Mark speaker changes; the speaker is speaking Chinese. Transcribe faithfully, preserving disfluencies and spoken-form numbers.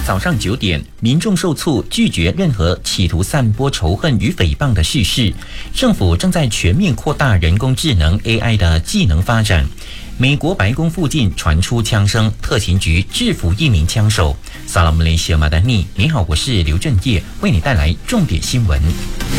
Speaker 1: 早上九点，民众受促拒绝任何企图散播仇恨与诽谤的叙事。政府正在全面扩大人工智能 A I 的技能发展。美国白宫附近传出枪声，特勤局制服一名枪手。萨拉姆雷西尔马丹尼，你好，我是刘正业，为你带来重点新闻。